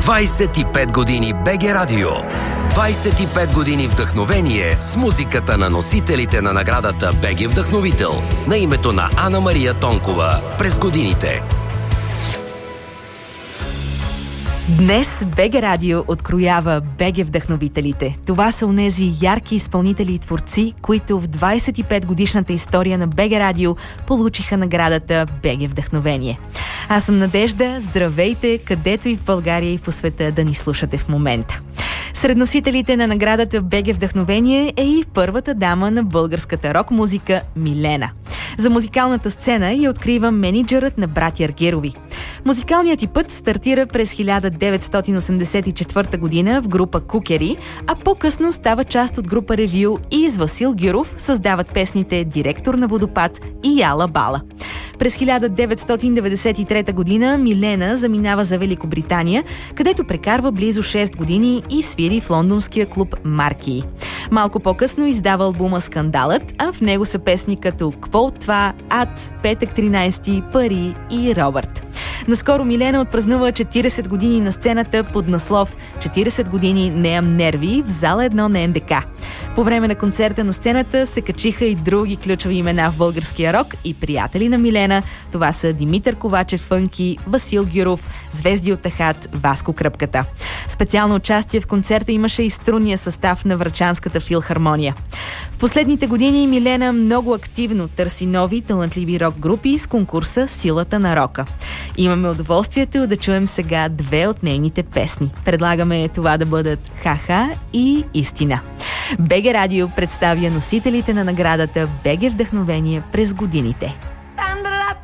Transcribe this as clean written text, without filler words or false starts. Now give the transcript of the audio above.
25 години БГ Радио. 25 години вдъхновение с музиката на носителите на наградата БГ Вдъхновител на името на Ана Мария Тонкова през годините. Днес БГ Радио откроява БГ Вдъхновителите. Това са онези ярки изпълнители и творци, които в 25 годишната история на БГ Радио получиха наградата БГ Вдъхновение. Аз съм Надежда, здравейте, където и в България и по света да ни слушате в момента. Сред носителите на наградата БГ Вдъхновение е и първата дама на българската рок-музика Милена. За музикалната сцена я открива мениджърът на братя Аргирови. Музикалният ти път стартира през 1984 година в група Кукери, а по-късно става част от група Ревю и с Васил Гюров създават песните Директор на водопад и Яла Бала. През 1993 година Милена заминава за Великобритания, където прекарва близо 6 години и свири в лондонския клуб Маркии. Малко по-късно издава албума Скандалът, а в него са песни като Кво от това, Ад, Петък 13, Пари и Робърт. Наскоро Милена отпразнува 40 години на сцената под наслов «40 години неям нерви» в зала 1 на НДК. По време на концерта на сцената се качиха и други ключови имена в българския рок и приятели на Милена. Това са Димитър Ковачев Фънки, Васил Гюров, звезди от Ахат, Васко Кръпката. Специално участие в концерта имаше и струнния състав на Врачанската филхармония. В последните години Милена много активно търси нови талантливи рок групи с конкурса «Силата на рока». Имаме удоволствието да чуем сега две от нейните песни. Предлагаме това да бъдат «Ха-ха» и «Истина». БГ Радио представя носителите на наградата БГ Вдъхновение през годините.